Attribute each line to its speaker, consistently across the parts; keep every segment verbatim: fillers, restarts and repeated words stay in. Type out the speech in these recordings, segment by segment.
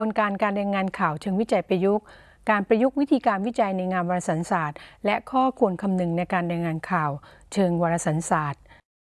Speaker 1: ระบวนการการรายงานข่าวเชิงวิจัยประยุกต์การประยุกต์วิธีการวิจัยในงานวารสารศาสตร์และข้อควรคำนึงในการรายงานข่าวเชิงวารสารศาสตร์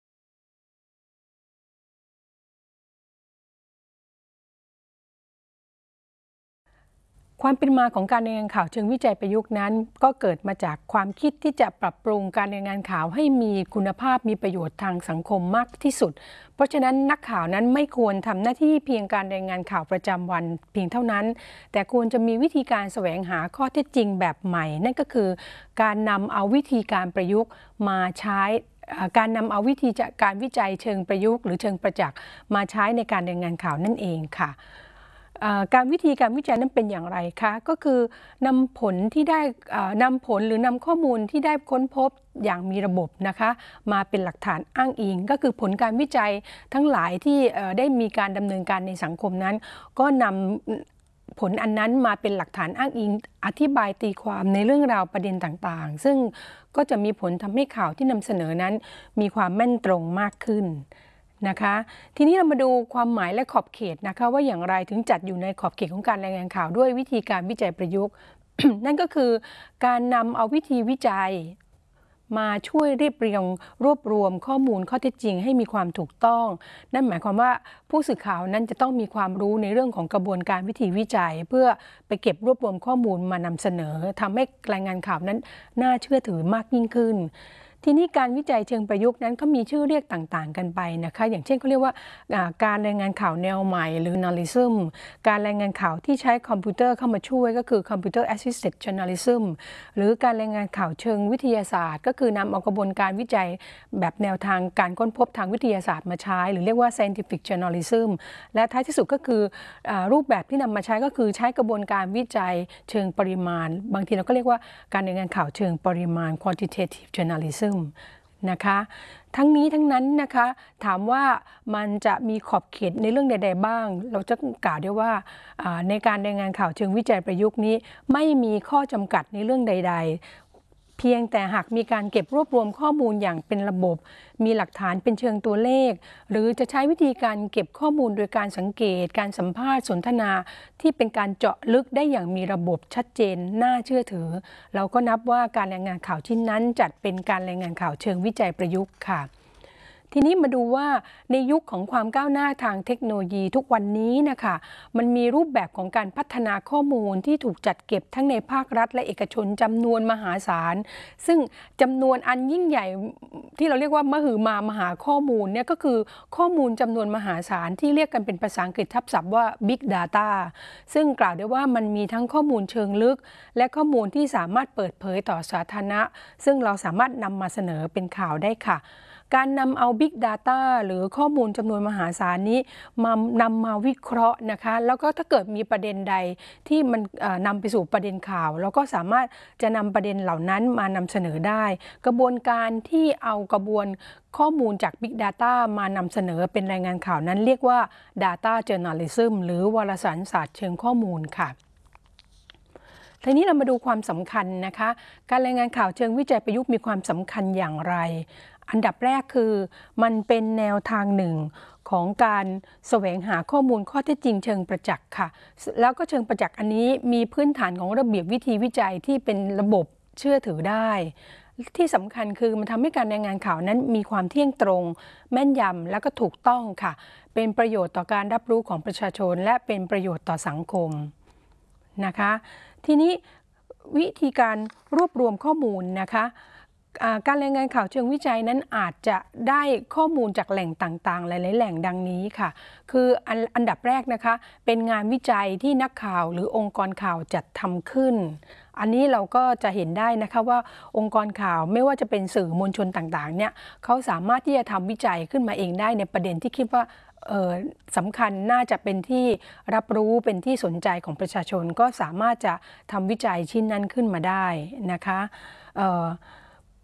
Speaker 1: ความเป็นมาของการรายงานข่าวเชิงวิจัยประยุกต์นั้นก็เกิดมาจากความคิดที่จะปรับปรุงการรายงานข่าวให้มีคุณภาพมีประโยชน์ทางสังคมมากที่สุดเพราะฉะนั้นนักข่าวนั้นไม่ควรทำหน้าที่เพียงการรายงานข่าวประจำวันเพียงเท่านั้นแต่ควรจะมีวิธีการแสวงหาข้อเท็จจริงแบบใหม่นั่นก็คือการนำเอาวิธีการประยุกต์มาใช้การนำเอาวิธีการวิจัยเชิงประยุกต์หรือเชิงประจักษ์มาใช้ในการรายงานข่าวนั่นเองค่ะการวิธีการวิจัยนั้นเป็นอย่างไรคะก็คือนำผลที่ได้นำผลหรือนำข้อมูลที่ได้ค้นพบอย่างมีระบบนะคะมาเป็นหลักฐานอ้างอิงก็คือผลการวิจัยทั้งหลายที่ได้มีการดำเนินการในสังคมนั้นก็นำผลอันนั้นมาเป็นหลักฐานอ้างอิงอธิบายตีความในเรื่องราวประเด็นต่างๆซึ่งก็จะมีผลทำให้ข่าวที่นำเสนอนั้นมีความแม่นตรงมากขึ้นนะคะทีนี้เรามาดูความหมายและขอบเขตนะคะว่าอย่างไรถึงจัดอยู่ในขอบเขตของการรายงานข่าวด้วยวิธีการวิจัยประยุกต์ นั่นก็คือการนำเอาวิธีวิจัยมาช่วยเรียบเรียงรวบรวมข้อมูลข้อเท็จจริงให้มีความถูกต้องนั่นหมายความว่าผู้สื่อข่าวนั้นจะต้องมีความรู้ในเรื่องของกระบวนการวิธีวิจัยเพื่อไปเก็บรวบรวมข้อมูลมานำเสนอทำให้รายงานข่าวนั้นน่าเชื่อถือมากยิ่งขึ้นทีนี้การวิจัยเชิงประยุกต์นั้นก็มีชื่อเรียกต่างๆกันไปนะคะอย่างเช่นเขาเรียกว่าการรายงานข่าวแนวใหม่หรือ journalism การรายงานข่าวที่ใช้คอมพิวเตอร์เข้ามาช่วยก็คือ computer assisted journalism หรือการรายงานข่าวเชิงวิทยาศาสตร์ก็คือนำเอากระบวนการวิจัยแบบแนวทางการค้นพบทางวิทยาศาสตร์มาใช้หรือเรียกว่า scientific journalism และท้ายที่สุดก็คือรูปแบบที่นำมาใช้ก็คือใช้กระบวนการวิจัยเชิงปริมาณบางทีเราก็เรียกว่าการรายงานข่าวเชิงปริมาณ quantitative journalismนะคะทั้งนี้ทั้งนั้นนะคะถามว่ามันจะมีขอบเขตในเรื่องใดๆบ้างเราจะกล่าวได้ว่าในการรายงานข่าวเชิงวิจัยประยุกต์นี้ไม่มีข้อจำกัดในเรื่องใดๆเพียงแต่หากมีการเก็บรวบรวมข้อมูลอย่างเป็นระบบมีหลักฐานเป็นเชิงตัวเลขหรือจะใช้วิธีการเก็บข้อมูลโดยการสังเกตการสัมภาษณ์สนทนาที่เป็นการเจาะลึกได้อย่างมีระบบชัดเจนน่าเชื่อถือเราก็นับว่าการรายงานข่าวชิ้นนั้นจัดเป็นการรายงานข่าวเชิงวิจัยประยุกต์ค่ะทีนี้มาดูว่าในยุคของความก้าวหน้าทางเทคโนโลยีทุกวันนี้นะคะมันมีรูปแบบของการพัฒนาข้อมูลที่ถูกจัดเก็บทั้งในภาครัฐและเอกชนจำนวนมหาศาลซึ่งจำนวนอันยิ่งใหญ่ที่เราเรียกว่ามหึมามหาข้อมูลเนี่ยก็คือข้อมูลจำนวนมหาศาลที่เรียกกันเป็นภาษาอังกฤษทับศัพท์ว่า Big Data ซึ่งกล่าวได้ว่ามันมีทั้งข้อมูลเชิงลึกและข้อมูลที่สามารถเปิดเผยต่อสาธารณะซึ่งเราสามารถนำมาเสนอเป็นข่าวได้ค่ะการนำเอา Big Data หรือข้อมูลจำนวนมหาศาลนี้มานำมาวิเคราะห์นะคะแล้วก็ถ้าเกิดมีประเด็นใดที่มันนำไปสู่ประเด็นข่าวเราก็สามารถจะนำประเด็นเหล่านั้นมานำเสนอได้กระบวนการที่เอากระบวนข้อมูลจาก Big Data มานำเสนอเป็นรายงานข่าวนั้นเรียกว่า Data Journalism หรือวารสารศาสตร์เชิงข้อมูลค่ะทีนี้เรามาดูความสำคัญนะคะการรายงานข่าวเชิงวิจัยประยุกต์มีความสำคัญอย่างไรอันดับแรกคือมันเป็นแนวทางหนึ่งของการแสวงหาข้อมูลข้อเท็จจริงเชิงประจักษ์ค่ะแล้วก็เชิงประจักษ์อันนี้มีพื้นฐานของระเบียบวิธีวิจัยที่เป็นระบบเชื่อถือได้ที่สำคัญคือมันทำให้การรายงานข่าวนั้นมีความเที่ยงตรงแม่นยำและก็ถูกต้องค่ะเป็นประโยชน์ต่อการรับรู้ของประชาชนและเป็นประโยชน์ต่อสังคมนะคะทีนี้วิธีการรวบรวมข้อมูลนะคะการรายงานข่าวเชิงวิจัยนั้นอาจจะได้ข้อมูลจากแหล่งต่างๆหลายๆแหล่งดังนี้ค่ะคืออันอันดับแรกนะคะเป็นงานวิจัยที่นักข่าวหรือองค์กรข่าวจัดทำขึ้นอันนี้เราก็จะเห็นได้นะคะว่าองค์กรข่าวไม่ว่าจะเป็นสื่อมวลชนต่างๆเนี่ยเขาสามารถที่จะทำวิจัยขึ้นมาเองได้ในประเด็นที่คิดว่าสำคัญน่าจะเป็นที่รับรู้เป็นที่สนใจของประชาชนก็สามารถจะทำวิจัยชิ้นนั้นขึ้นมาได้นะคะ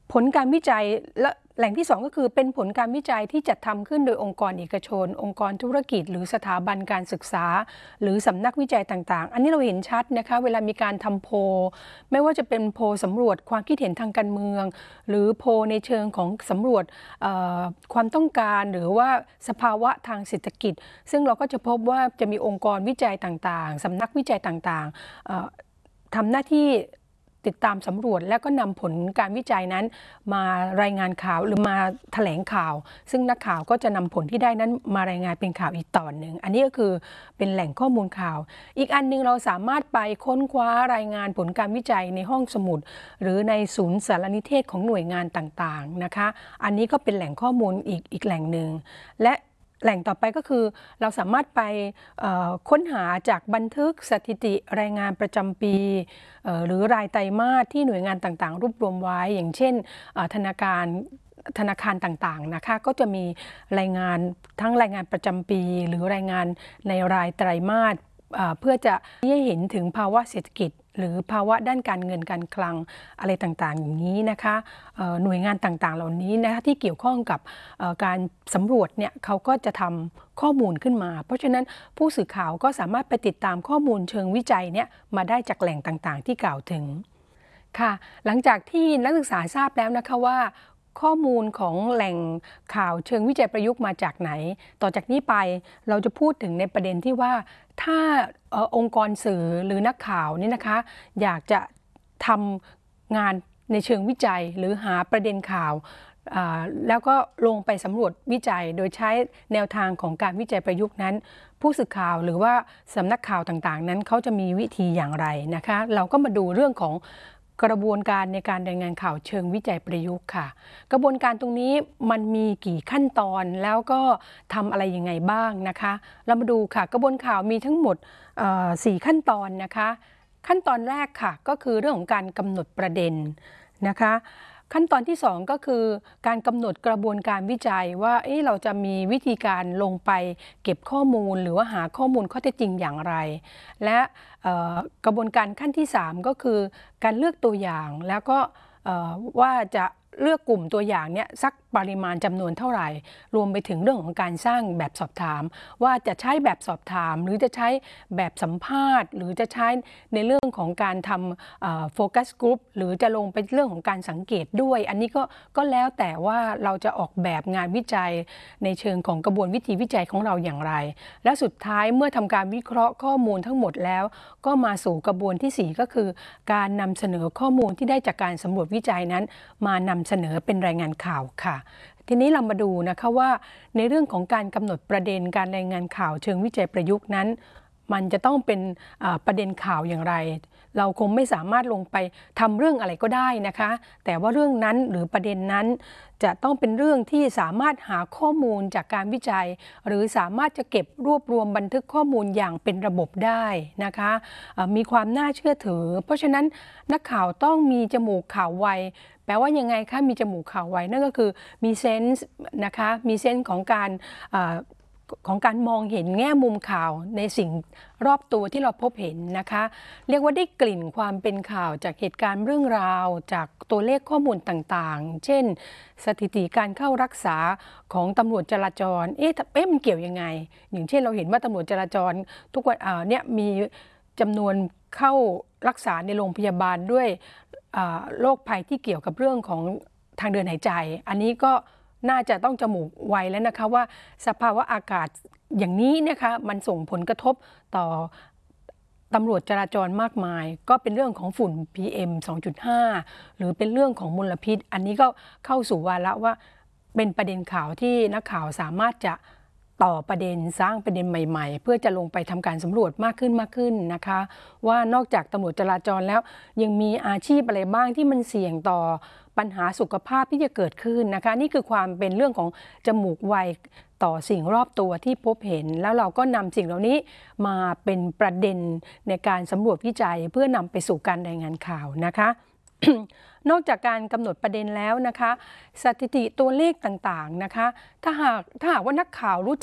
Speaker 1: ผลการวิจัยและแหล่งที่สองก็คือเป็นผลการวิจัยที่จัดทำขึ้นโดยองค์กรเอกชนองค์กรธุรกิจหรือสถาบันการศึกษาหรือสำนักวิจัยต่างๆอันนี้เราเห็นชัดนะคะเวลามีการทำโพลไม่ว่าจะเป็นโพลสำรวจความคิดเห็นทางการเมืองหรือโพลในเชิงของสำรวจความต้องการหรือว่าสภาวะทางเศรษฐกิจซึ่งเราก็จะพบว่าจะมีองค์กรวิจัยต่างๆสำนักวิจัยต่างๆทำหน้าที่ติดตามสำรวจแล้วก็นำผลการวิจัยนั้นมารายงานข่าวหรือมาแถลงข่าวซึ่งนักข่าวก็จะนำผลที่ได้นั้นมารายงานเป็นข่าวอีกตอนหนึ่งอันนี้ก็คือเป็นแหล่งข้อมูลข่าวอีกอันนึงเราสามารถไปค้นคว้ารายงานผลการวิจัยในห้องสมุดหรือในศูนย์สารนิเทศของหน่วยงานต่างๆนะคะอันนี้ก็เป็นแหล่งข้อมูลอีกอีกแหล่งหนึ่งและแหล่งต่อไปก็คือเราสามารถไปค้นหาจากบันทึกสถิติรายงานประจำปีหรือรายไตรมาสที่หน่วยงานต่างๆรวบรวมไว้อย่างเช่นธนาคารธนาคารต่างๆนะคะก็จะมีรายงานทั้งรายงานประจำปีหรือรายงานในรายไตรมาสเพื่อจะให้เห็นถึงภาวะเศรษฐกิจหรือภาวะด้านการเงินการคลังอะไรต่างๆอย่างนี้นะคะหน่วยงานต่างๆเหล่านี้นะคะที่เกี่ยวข้องกับการสำรวจเนี่ยเขาก็จะทำข้อมูลขึ้นมาเพราะฉะนั้นผู้สื่อข่าวก็สามารถไปติดตามข้อมูลเชิงวิจัยเนี่ยมาได้จากแหล่งต่างๆที่กล่าวถึงค่ะหลังจากที่นักศึกษาทราบแล้วนะคะว่าข้อมูลของแหล่งข่าวเชิงวิจัยประยุกต์มาจากไหนต่อจากนี้ไปเราจะพูดถึงในประเด็นที่ว่าถ้าองค์กรสื่อหรือนักข่าวนี่นะคะอยากจะทำงานในเชิงวิจัยหรือหาประเด็นข่าวแล้วก็ลงไปสำรวจวิจัยโดยใช้แนวทางของการวิจัยประยุกต์นั้นผู้สื่อข่าวหรือว่าสำนักข่าวต่างๆนั้นเขาจะมีวิธีอย่างไรนะคะเราก็มาดูเรื่องของกระบวนการในการรายงานข่าวเชิงวิจัยประยุกต์ค่ะกระบวนการตรงนี้มันมีกี่ขั้นตอนแล้วก็ทำอะไรยังไงบ้างนะคะเรามาดูค่ะกระบวนข่าวมีทั้งหมดสี่ขั้นตอนนะคะขั้นตอนแรกค่ะก็คือเรื่องของการกำหนดประเด็นนะคะขั้นตอนที่สองก็คือการกำหนดกระบวนการวิจัยว่าเอ๊ะเราจะมีวิธีการลงไปเก็บข้อมูลหรือว่าหาข้อมูลข้อเท็จจริงอย่างไรและกระบวนการขั้นที่สามก็คือการเลือกตัวอย่างแล้วก็ว่าจะเลือกกลุ่มตัวอย่างเนี่ยสักปริมาณจำนวนเท่าไหร่รวมไปถึงเรื่องของการสร้างแบบสอบถามว่าจะใช้แบบสอบถามหรือจะใช้แบบสัมภาษณ์หรือจะใช้ในเรื่องของการทำโฟกัสกลุ่มหรือจะลงไปเรื่องของการสังเกตด้วยอันนี้ก็ก็แล้วแต่ว่าเราจะออกแบบงานวิจัยในเชิงของกระบวนวิธีวิจัยของเราอย่างไรและสุดท้ายเมื่อทำการวิเคราะห์ข้อมูลทั้งหมดแล้วก็มาสู่กระบวนที่สี่ก็คือการนำเสนอข้อมูลที่ได้จากการสำรวจวิจัยนั้นมานำเสนอเป็นรายงานข่าวค่ะทีนี้เรามาดูนะคะว่าในเรื่องของการกำหนดประเด็นการรายงานข่าวเชิงวิจัยประยุกต์นั้นมันจะต้องเป็นประเด็นข่าวอย่างไรเราคงไม่สามารถลงไปทำเรื่องอะไรก็ได้นะคะแต่ว่าเรื่องนั้นหรือประเด็นนั้นจะต้องเป็นเรื่องที่สามารถหาข้อมูลจากการวิจัยหรือสามารถจะเก็บรวบรวมบันทึกข้อมูลอย่างเป็นระบบได้นะคะมีความน่าเชื่อถือเพราะฉะนั้นนักข่าวต้องมีจมูกข่าวไวแปลว่ายังไงคะมีจมูกข่าวไวนั่นก็คือมีเซนส์นะคะมีเซนส์ของการของการมองเห็นแง่มุมข่าวในสิ่งรอบตัวที่เราพบเห็นนะคะเรียกว่าได้กลิ่นความเป็นข่าวจากเหตุการณ์เรื่องราวจากตัวเลขข้อมูลต่างๆเช่นสถิติการเข้ารักษาของตำรวจจราจรเอ๊ะเอ๊ะมันเกี่ยวยังไงอย่างเช่นเราเห็นว่าตำรวจจราจรทุกวันเนี่ยมีจำนวนเข้ารักษาในโรงพยาบาลด้วยโรคภัยที่เกี่ยวกับเรื่องของทางเดินหายใจอันนี้ก็น่าจะต้องจมูกไวแล้วนะคะว่าสภาวะอากาศอย่างนี้นะคะมันส่งผลกระทบต่อตำรวจจราจรมากมายก็เป็นเรื่องของฝุ่น พี เอ็ม สองจุดห้า หรือเป็นเรื่องของมลพิษอันนี้ก็เข้าสู่วาระว่าเป็นประเด็นข่าวที่นักข่าวสามารถจะต่อประเด็นสร้างประเด็นใหม่ๆเพื่อจะลงไปทำการสำรวจมากขึ้นมากขึ้นนะคะว่านอกจากตำรวจจราจรแล้วยังมีอาชีพอะไรบ้างที่มันเสี่ยงต่อปัญหาสุขภาพที่จะเกิดขึ้นนะคะนี่คือความเป็นเรื่องของจมูกไวต่อสิ่งรอบตัวที่พบเห็นแล้วเราก็นำสิ่งเหล่านี้มาเป็นประเด็นในการสำรวจวิจัยเพื่อนำไปสู่การรายงานข่าวนะคะ นอกจากการกำหนดประเด็นแล้วนะคะสถิติตัวเลขต่างๆนะคะถ้าหากถ้าหากว่านักข่าวรู้จัก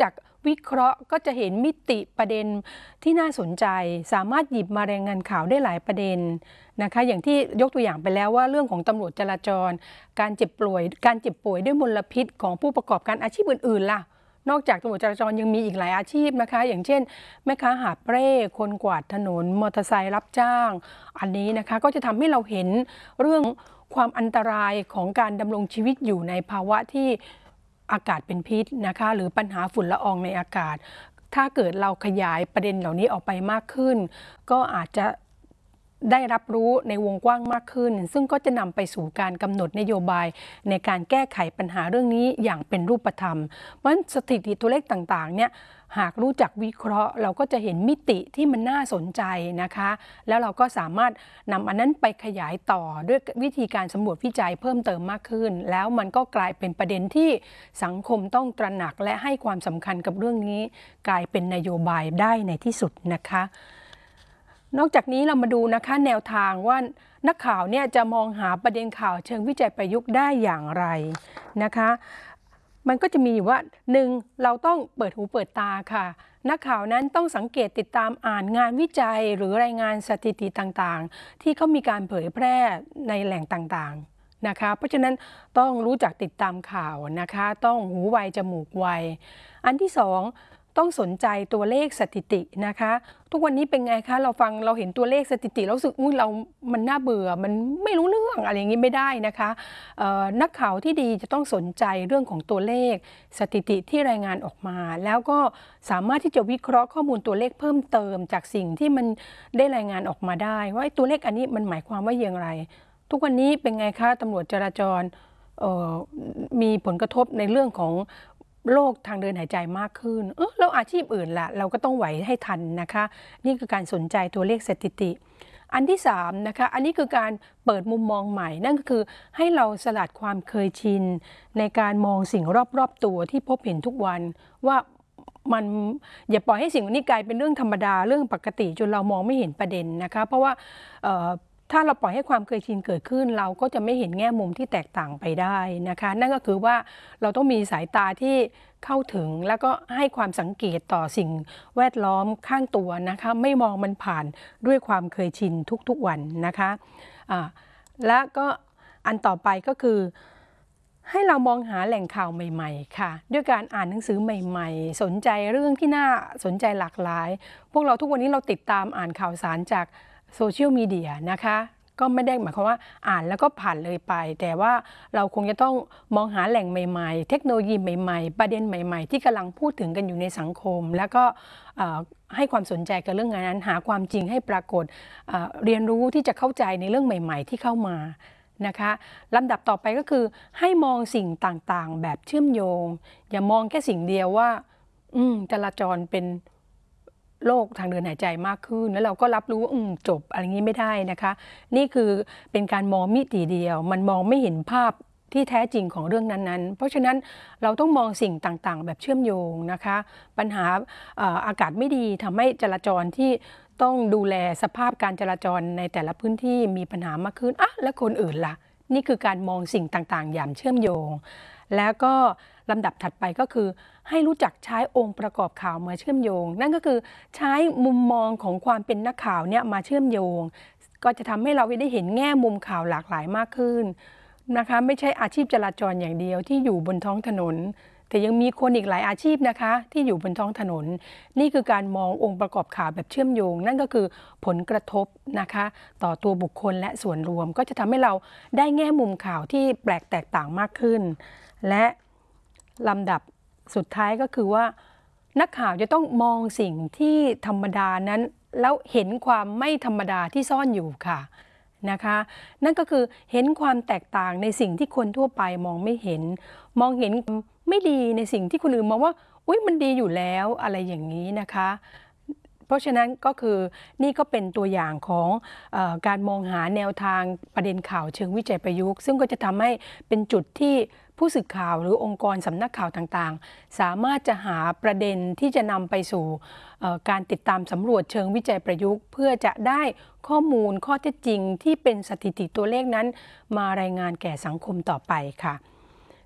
Speaker 1: วิเคราะห์ก็จะเห็นมิติประเด็นที่น่าสนใจสามารถหยิบมารายงานข่าวได้หลายประเด็นนะคะอย่างที่ยกตัวอย่างไปแล้วว่าเรื่องของตำรวจจราจรการเจ็บป่วยการเจ็บป่วยด้วยมลพิษของผู้ประกอบการอาชีพอื่นๆล่ะนอกจากตำรวจจราจรยังมีอีกหลายอาชีพนะคะอย่างเช่นแม่ค้าหาบเร่คนกวาดถนนมอเตอร์ไซค์รับจ้างอันนี้นะคะก็จะทำให้เราเห็นเรื่องความอันตรายของการดำรงชีวิตอยู่ในภาวะที่อากาศเป็นพิษนะคะหรือปัญหาฝุ่นละอองในอากาศถ้าเกิดเราขยายประเด็นเหล่านี้ออกไปมากขึ้นก็อาจจะได้รับรู้ในวงกว้างมากขึ้นซึ่งก็จะนำไปสู่การกำหนดนโยบายในการแก้ไขปัญหาเรื่องนี้อย่างเป็นรูปธรรมเพราะฉะนั้นสถิติตัวเลขต่างๆเนี่ยหากรู้จักวิเคราะห์เราก็จะเห็นมิติที่มันน่าสนใจนะคะแล้วเราก็สามารถนำอันนั้นไปขยายต่อด้วยวิธีการสำรวจวิจัยเพิ่มเติมมากขึ้นแล้วมันก็กลายเป็นประเด็นที่สังคมต้องตระหนักและให้ความสำคัญกับเรื่องนี้กลายเป็นนโยบายได้ในที่สุดนะคะนอกจากนี้เรามาดูนะคะแนวทางว่านักข่าวเนี่ยจะมองหาประเด็นข่าวเชิงวิจัยประยุกต์ได้อย่างไรนะคะมันก็จะมีอยู่ว่าหนึ่งเราต้องเปิดหูเปิดตาค่ะนักข่าวนั้นต้องสังเกตติดตามอ่านงานวิจัยหรือรายงานสถิติต่างๆที่เขามีการเผยแพร่ในแหล่งต่างๆนะคะเพราะฉะนั้นต้องรู้จักติดตามข่าวนะคะต้องหูไวจมูกไวอันที่สองต้องสนใจตัวเลขสถิตินะคะทุกวันนี้เป็นไงคะเราฟังเราเห็นตัวเลขสถิติเราสึกอุ้ยเรามันน่าเบื่อมันไม่รู้เรื่องอะไรอย่างนี้ไม่ได้นะคะนักข่าวที่ดีจะต้องสนใจเรื่องของตัวเลขสถิติที่รายงานออกมาแล้วก็สามารถที่จะวิเคราะห์ข้อมูลตัวเลขเพิ่มเติมจากสิ่งที่มันได้รายงานออกมาได้ว่าตัวเลขอันนี้มันหมายความว่าอย่างไรทุกวันนี้เป็นไงคะตำรวจจราจรมีผลกระทบในเรื่องของโรคทางเดินหายใจมากขึ้นเออแล้วอาชีพอื่นล่ะเราก็ต้องไหวให้ทันนะคะนี่คือการสนใจตัวเลขสถิติอันที่สามนะคะอันนี้คือการเปิดมุมมองใหม่นั่นก็คือให้เราสลัดความเคยชินในการมองสิ่งรอบๆตัวที่พบเห็นทุกวันว่ามันอย่าปล่อยให้สิ่งนี้กลายเป็นเรื่องธรรมดาเรื่องปกติจนเรามองไม่เห็นประเด็นนะคะเพราะว่าถ้าเราปล่อยให้ความเคยชินเกิดขึ้นเราก็จะไม่เห็นแง่มุมที่แตกต่างไปได้นะคะนั่นก็คือว่าเราต้องมีสายตาที่เข้าถึงแล้วก็ให้ความสังเกตต่อสิ่งแวดล้อมข้างตัวนะคะไม่มองมันผ่านด้วยความเคยชินทุกๆวันนะคะะและก็อันต่อไปก็คือให้เรามองหาแหล่งข่าวใหม่ๆค่ะด้วยการอ่านหนังสือใหม่ๆสนใจเรื่องที่น่าสนใจหลากหลายพวกเราทุกวันนี้เราติดตามอ่านข่าวสารจากโซเชียลมีเดียนะคะก็ไม่ได้หมายความว่าอ่านแล้วก็ผ่านเลยไปแต่ว่าเราคงจะต้องมองหาแหล่งใหม่ๆเทคโนโลยีใหม่ๆประเด็นใหม่ๆที่กำลังพูดถึงกันอยู่ในสังคมแล้วก็ให้ความสนใจกับเรื่องงานนั้นหาความจริงให้ปรากฏเรียนรู้ที่จะเข้าใจในเรื่องใหม่ๆที่เข้ามานะคะลำดับต่อไปก็คือให้มองสิ่งต่างๆแบบเชื่อมโยงอย่ามองแค่สิ่งเดียวว่าอืมจราจรเป็นโรคทางเดินหายใจมากขึ้นแล้วเราก็รับรู้ว่าอืมจบอะไรงี้ไม่ได้นะคะนี่คือเป็นการมองมิติเดียวมันมองไม่เห็นภาพที่แท้จริงของเรื่องนั้นๆเพราะฉะนั้นเราต้องมองสิ่งต่างๆแบบเชื่อมโยงนะคะปัญหาอากาศไม่ดีทำให้จราจรที่ต้องดูแลสภาพการจราจรในแต่ละพื้นที่มีปัญหามากขึ้นอ่ะแล้วคนอื่นล่ะนี่คือการมองสิ่งต่างๆอย่างเชื่อมโยงแล้วก็ลำดับถัดไปก็คือให้รู้จักใช้องค์ประกอบข่าวมาเชื่อมโยงนั่นก็คือใช้มุมมองของความเป็นนักข่าวเนี่ยมาเชื่อมโยงก็จะทำให้เราได้เห็นแง่มุมข่าวหลากหลายมากขึ้นนะคะไม่ใช่อาชีพจราจรอย่างเดียวที่อยู่บนท้องถนนแต่ยังมีคนอีกหลายอาชีพนะคะที่อยู่บนท้องถนนนี่คือการมององค์ประกอบข่าวแบบเชื่อมโยงนั่นก็คือผลกระทบนะคะต่อตัวบุคคลและส่วนรวมก็จะทำให้เราได้แง่มุมข่าวที่แปลกแตกต่างมากขึ้นและลำดับสุดท้ายก็คือว่านักข่าวจะต้องมองสิ่งที่ธรรมดานั้นแล้วเห็นความไม่ธรรมดาที่ซ่อนอยู่ค่ะนะคะนั่นก็คือเห็นความแตกต่างในสิ่งที่คนทั่วไปมองไม่เห็นมองเห็นไม่ดีในสิ่งที่คนอื่นมองว่าอุ๊ยมันดีอยู่แล้วอะไรอย่างนี้นะคะเพราะฉะนั้นก็คือนี่ก็เป็นตัวอย่างของเอ่อการมองหาแนวทางประเด็นข่าวเชิงวิจัยประยุกต์ซึ่งก็จะทำให้เป็นจุดที่ผู้สื่อข่าวหรือองค์กรสำนักข่าวต่างๆสามารถจะหาประเด็นที่จะนำไปสู่การติดตามสำรวจเชิงวิจัยประยุกต์เพื่อจะได้ข้อมูลข้อเท็จจริงที่เป็นสถิติตัวเลขนั้นมารายงานแก่สังคมต่อไปค่ะ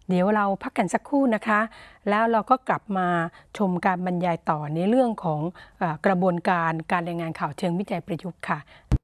Speaker 1: เดี๋ยวเราพักกันสักครู่นะคะ แล้วเราก็กลับมาชมการบรรยายต่อในเรื่องของเอ่อกระบวนการการรายงานข่าวเชิงวิจัยประยุกต์ค่ะ